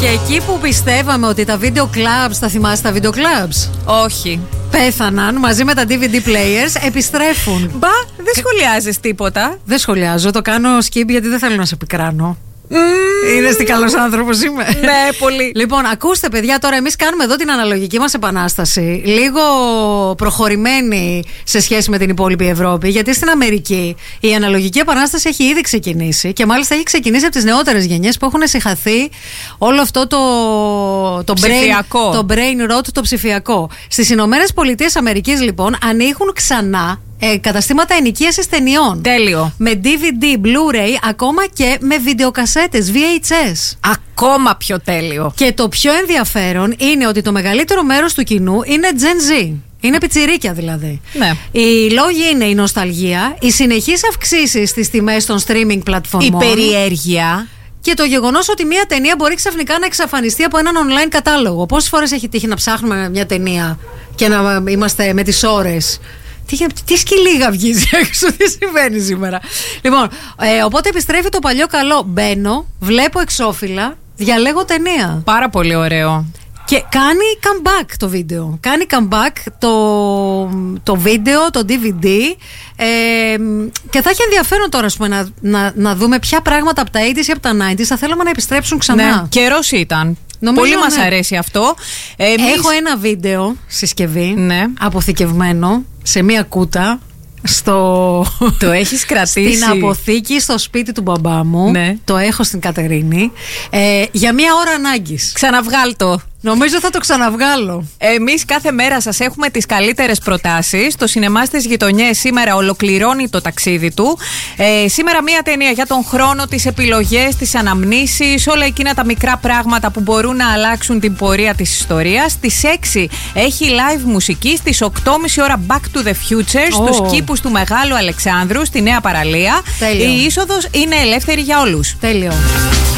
Και εκεί που πιστεύαμε ότι τα video clubs, θα θυμάστε τα video clubs? Όχι. Πέθαναν μαζί με τα DVD players, επιστρέφουν. Μπα, δεν σχολιάζεις τίποτα. Δεν σχολιάζω, το κάνω skip γιατί δεν θέλω να σε πικράνω. Είναι τι καλός άνθρωπος είμαι. Ναι, πολύ. Λοιπόν, ακούστε, παιδιά, τώρα εμείς κάνουμε εδώ την αναλογική μας επανάσταση. Λίγο προχωρημένη σε σχέση με την υπόλοιπη Ευρώπη. Γιατί στην Αμερική η αναλογική επανάσταση έχει ήδη ξεκινήσει. Και μάλιστα έχει ξεκινήσει από τις νεότερες γενιές που έχουν συγχαθεί όλο αυτό το brain rot, το ψηφιακό. Στις Ηνωμένες Πολιτείες Αμερικής, λοιπόν, ανοίγουν ξανά καταστήματα ενοικίασης ταινιών. Τέλειο. Με DVD, Blu-ray, ακόμα και με βιντεοκασέτες, VHS. Ακόμα πιο τέλειο. Και το πιο ενδιαφέρον είναι ότι το μεγαλύτερο μέρος του κοινού είναι Gen Z. Είναι πιτσιρίκια δηλαδή. Ναι. Οι λόγοι είναι η νοσταλγία, οι συνεχείς αυξήσεις στις τιμές των streaming πλατφορμών, η περιέργεια. Και το γεγονός ότι μια ταινία μπορεί ξαφνικά να εξαφανιστεί από έναν online κατάλογο. Πόσες φορές έχει τύχει να ψάχνουμε μια ταινία και να είμαστε με τις ώρες? Τι σκυλίγα βγίζει έξω, τι συμβαίνει σήμερα? Λοιπόν, οπότε επιστρέφει το παλιό καλό. Μπαίνω, βλέπω εξώφυλλα, διαλέγω ταινία. Πάρα πολύ ωραίο. Και κάνει comeback το βίντεο. Κάνει comeback το βίντεο, το DVD. Και θα έχει ενδιαφέρον τώρα, ας πούμε, να δούμε ποια πράγματα από τα 80s ή από τα 90s θα θέλαμε να επιστρέψουν ξανά. Ναι, καιρός ήταν. Νομίζω, πολύ μας αρέσει αυτό. Έχω ένα βίντεο συσκευή, ναι, αποθηκευμένο σε μία κούτα. Το έχεις κρατήσει στην αποθήκη στο σπίτι του μπαμπά μου. Ναι. Το έχω στην Κατερίνη. Για μία ώρα ανάγκης. Ξαναβγάλ' το. Νομίζω θα το ξαναβγάλω. Εμείς κάθε μέρα σας έχουμε τις καλύτερες προτάσεις. Το σινεμά στις γειτονιές σήμερα ολοκληρώνει το ταξίδι του. Σήμερα μία ταινία για τον χρόνο, τις επιλογές, τις αναμνήσεις, όλα εκείνα τα μικρά πράγματα που μπορούν να αλλάξουν την πορεία της ιστορίας. Στις 6 έχει live μουσική, στις 8.30 ώρα Back to the Future, στους κήπους του Μεγάλου Αλεξάνδρου, στη Νέα Παραλία. Τέλειο. Η είσοδος είναι ελεύθερη για όλους. Τέλειο.